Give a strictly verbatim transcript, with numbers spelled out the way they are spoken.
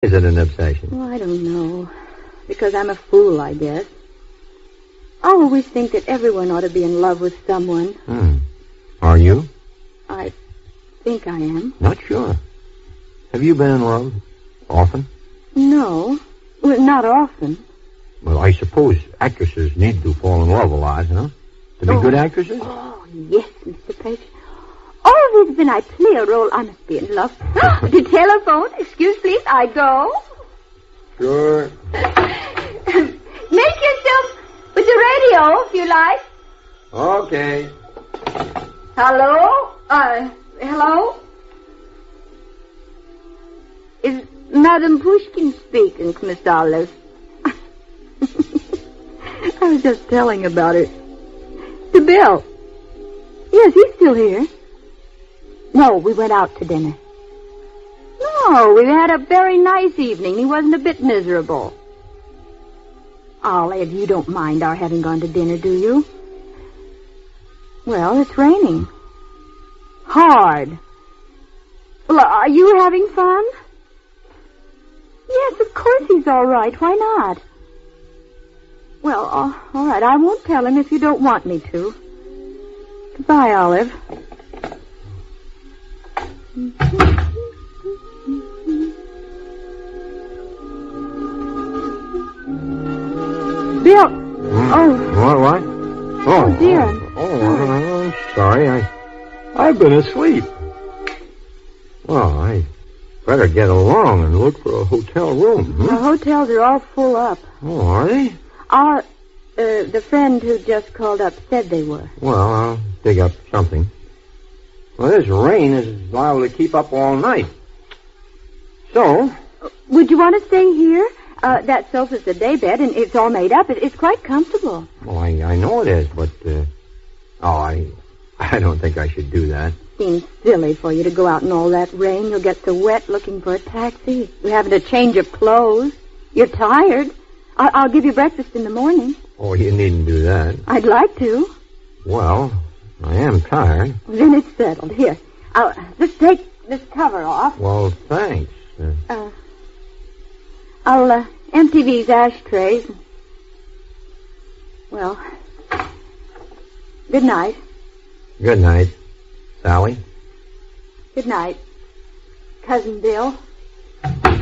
Is it an obsession? Oh, I don't know. Because I'm a fool, I guess. I always think that everyone ought to be in love with someone. Hmm. Are you? I think I am. Not sure. Have you been in love? Often? No. Well, not often. Well, I suppose actresses need to fall in love a lot, huh? To be oh. good actresses? Oh, yes, Mister Page. Always when I play a role, I must be in love. The telephone. Excuse, please. I go. Sure. Make yourself with the radio, if you like. Okay. Hello? Uh, hello? Is Madame Pushkin speaking, Miss Olive? I was just telling about it. To Bill. Yes, he's still here. No, we went out to dinner. No, we had a very nice evening. He wasn't a bit miserable. Olive, you don't mind our having gone to dinner, do you? Well, it's raining. Hard. Well, are you having fun? Yes, of course he's all right. Why not? Well, uh, all right. I won't tell him if you don't want me to. Goodbye, Olive. Bill. Hmm? Oh. What, what? Oh, oh dear. Oh, oh, I'm sorry. I, I've been asleep. Well, I better get along and look for a hotel room. Hmm? The hotels are all full up. Oh, are they? Our, uh, the friend who just called up said they were. Well, I'll dig up something. Well, this rain is liable to keep up all night. So? Would you want to stay here? Uh, that sofa's a daybed, and it's all made up. It, it's quite comfortable. Well, I, I know it is, but, uh, oh, I, I don't think I should do that. Seems silly for you to go out in all that rain. You'll get so wet looking for a taxi. You're having a change of clothes. You're tired. I, I'll give you breakfast in the morning. Oh, you needn't do that. I'd like to. Well, I am tired. Then it's settled. Here, I'll just take this cover off. Well, thanks. Uh, uh, I'll uh, empty these ashtrays. Well, good night. Good night, Sally. Good night, Cousin Bill.